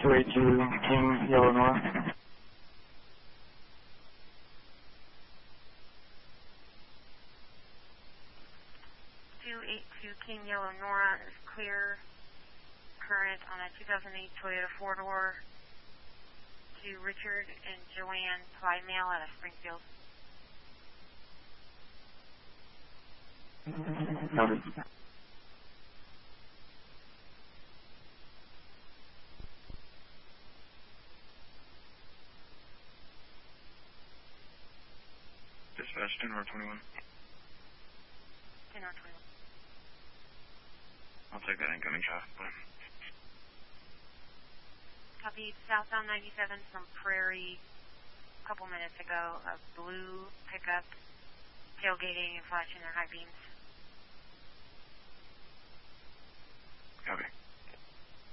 282 King, Yellow Nora. 282 King, Yellow Nora is clear. Current on a 2008 Toyota 4-door to Richard and Joanne Plymale out of Springfield. Copy. Dispatch 10 or 21. 10 or 21. I'll take that incoming traffic plan. Copy, southbound 97 from Prairie a couple minutes ago. A blue pickup tailgating and flashing their high beams. Copy.